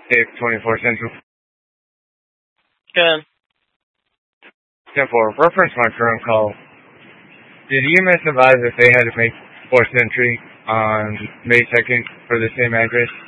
It's 24 Central. Good. 10-4. Reference my current call. Did EMS advise if they had to make forced entry on May 2nd for the same address?